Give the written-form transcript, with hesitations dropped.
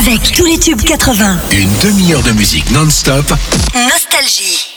avec tous les tubes 80. Une demi-heure de musique non-stop. Nostalgie.